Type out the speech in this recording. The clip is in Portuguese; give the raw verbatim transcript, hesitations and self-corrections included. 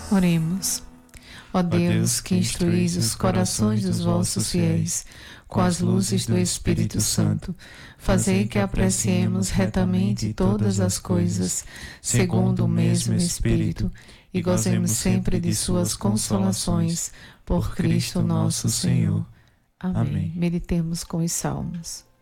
Oremos. Ó Deus, que instruís os corações dos vossos fiéis com as luzes do Espírito Santo, fazei que apreciemos retamente todas as coisas, segundo o mesmo Espírito, e gozemos sempre de suas consolações, por Cristo nosso Senhor. Amém. Meditemos com os salmos.